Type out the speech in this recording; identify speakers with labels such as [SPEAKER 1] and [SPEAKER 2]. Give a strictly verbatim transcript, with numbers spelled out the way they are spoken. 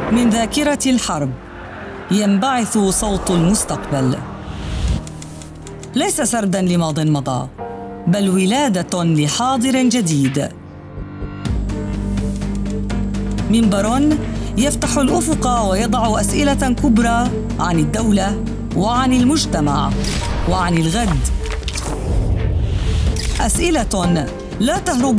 [SPEAKER 1] من ذاكرة الحرب ينبعث صوت المستقبل، ليس سرداً لماضٍ مضى، بل ولادة لحاضر جديد. منبر يفتح الأفق ويضع أسئلة كبرى عن الدولة وعن المجتمع وعن الغد، أسئلة لا تهرب